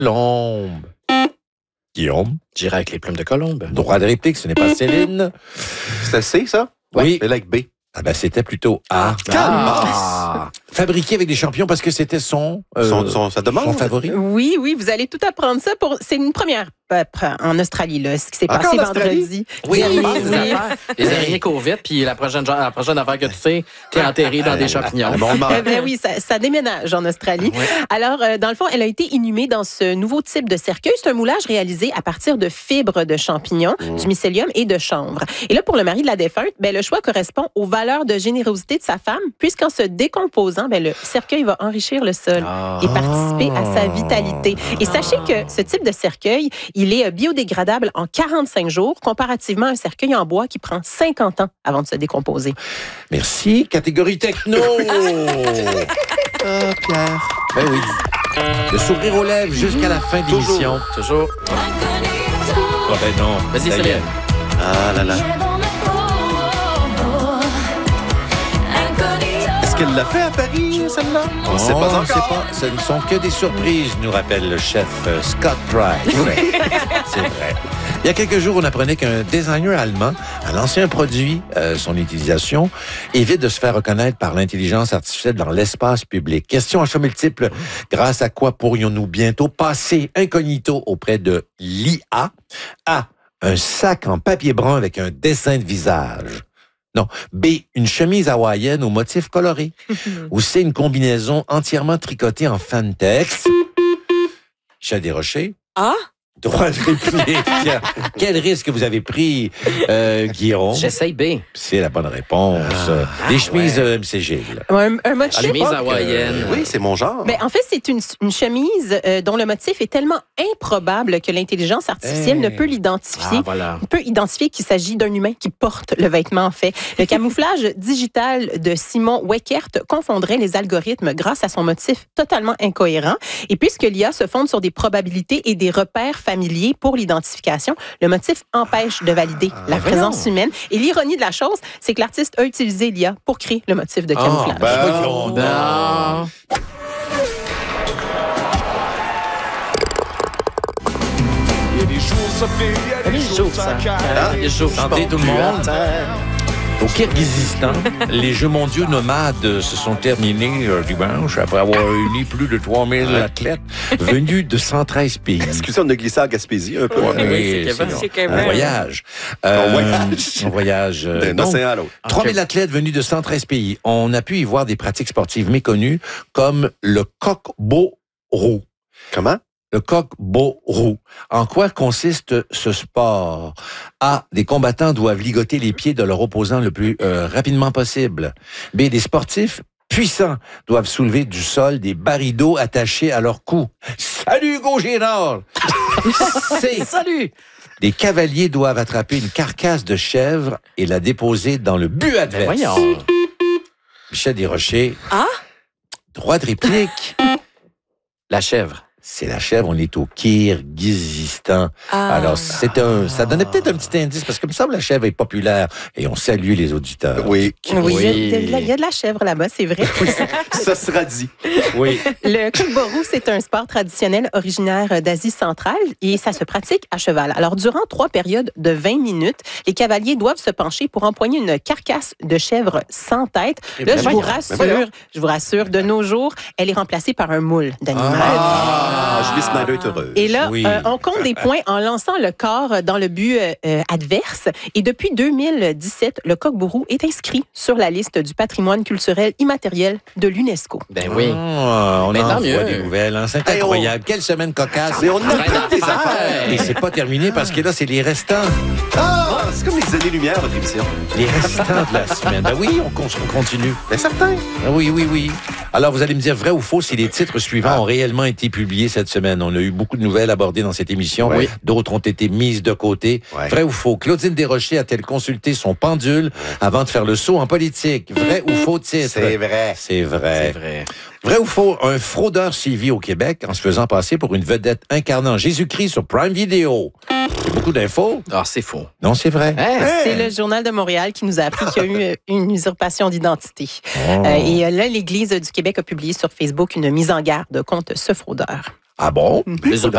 Colombe. Guillaume. J'irai avec les plumes de colombe. Droit de réplique, ce n'est pas Céline. C'était C, ça? Oui. Mais like B. Ah ben, c'était plutôt A. Fabriqué avec des champignons parce que c'était son favori. Oui, vous allez tout apprendre ça. C'est une première en Australie, là, ce qui s'est Encore passé en Australie? vendredi. Oui, dernier. les araignées courent vite, puis la prochaine affaire que tu sais, t'es enterré dans des champignons. Oui, ça déménage en Australie. Ouais. Alors, dans le fond, elle a été inhumée dans ce nouveau type de cercueil. C'est un moulage réalisé à partir de fibres de champignons, du mycélium et de chanvre. Et là, pour le mari de la défunte, le choix correspond aux valeurs de générosité de sa femme, puisqu'en se décomposant, le cercueil va enrichir le sol et participer à sa vitalité. Et sachez que ce type de cercueil, il est biodégradable en 45 jours, comparativement à un cercueil en bois qui prend 50 ans avant de se décomposer. Merci. Catégorie techno. Pierre. Ben oui. Le sourire aux lèvres jusqu'à la fin de l'émission. Toujours. Oh ben non. Vas-y, Ça y est. Céline. Ah là là. Est-ce qu'elle l'a fait à Paris, celle-là? On ne sait pas encore. Ce ne sont que des surprises, nous rappelle le chef Scott Price. C'est vrai. Il y a quelques jours, on apprenait qu'un designer allemand a lancé un produit, son utilisation évite de se faire reconnaître par l'intelligence artificielle dans l'espace public. Question à choix multiple. Grâce à quoi pourrions-nous bientôt passer incognito auprès de l'IA? A. Un sac en papier brun avec un dessin de visage. Non. B, une chemise hawaïenne aux motifs colorés. Ou C, une combinaison entièrement tricotée en fantex. Michel Desrochers. Ah? Droit de réplique. Quel risque vous avez pris, Guillaume? J'essaye B. C'est la bonne réponse. Des chemises MCG. Un motif. Chemise hawaïenne. Oui, c'est mon genre. En fait, c'est une chemise dont le motif est tellement improbable que l'intelligence artificielle ne peut l'identifier. Ah, voilà. On peut identifier qu'il s'agit d'un humain qui porte le vêtement, en fait. Le camouflage digital de Simon Weckert confondrait les algorithmes grâce à son motif totalement incohérent. Et puisque l'IA se fonde sur des probabilités et des repères familiers pour l'identification, le motif empêche de valider la présence humaine. Et l'ironie de la chose, c'est que l'artiste a utilisé l'IA pour créer le motif de camouflage. Non. Chantez tout le monde. Au Kirghizistan, les Jeux mondiaux nomades se sont terminés dimanche après avoir réuni plus de 3000 athlètes venus de 113 pays. Excusez, on a glissé en Gaspésie un peu. Oui, c'est un voyage. Un voyage. D'un Donc, océan à l'autre. 3000 athlètes venus de 113 pays. On a pu y voir des pratiques sportives méconnues comme le coq-beau-roux. Comment? Le coq-beau-roux. En quoi consiste ce sport? A. Des combattants doivent ligoter les pieds de leur opposant le plus rapidement possible. B. Des sportifs puissants doivent soulever du sol des barils d'eau attachés à leur cou. Salut, Hugo Girard! C. Salut! Des cavaliers doivent attraper une carcasse de chèvre et la déposer dans le but adverse. Voyons. Michel Desrochers. Ah? Droit de réplique. La chèvre. C'est la chèvre, on est au Kirghizistan. Alors, ça donnait peut-être un petit indice, parce que, il me semble, la chèvre est populaire, et on salue les auditeurs. Oui. Oui, il y a de la chèvre là-bas, c'est vrai. Ça sera dit. Oui. Le coq-beau-roux, c'est un sport traditionnel originaire d'Asie centrale et ça se pratique à cheval. Alors, durant 3 périodes de 20 minutes, les cavaliers doivent se pencher pour empoigner une carcasse de chèvre sans tête. Là, je vous rassure, de nos jours, elle est remplacée par un moule d'animal. Julie Snyder est heureuse. Et là, on compte des points en lançant le corps dans le but adverse. Et depuis 2017, le coq-beau-roux est inscrit sur la liste du patrimoine culturel immatériel de l'UNESCO. Ben oui. On Mais en tant voit mieux. des nouvelles. Hein? C'est incroyable. Quelle semaine cocasse. Mais on a des affaires. Et c'est pas terminé parce que là, c'est les restants. C'est comme les années-lumière, votre émission. Les restants de la semaine. Ben oui, on continue. Ben certain. Ah oui. Alors, vous allez me dire vrai ou faux si les titres suivants ont réellement été publiés cette semaine. On a eu beaucoup de nouvelles abordées dans cette émission. Oui. D'autres ont été mises de côté. Ouais. Vrai ou faux? Claudine Desrochers a-t-elle consulté son pendule avant de faire le saut en politique? Vrai ou faux titre? C'est vrai. C'est vrai. C'est vrai. Vrai ou faux? Un fraudeur sévit au Québec en se faisant passer pour une vedette incarnant Jésus-Christ sur Prime Video. C'est beaucoup d'infos? Ah, c'est faux. Non, c'est vrai. C'est le Journal de Montréal qui nous a appris qu'il y a eu une usurpation d'identité. Et là, l'Église du Québec a publié sur Facebook une mise en garde contre ce fraudeur. Ah bon? Les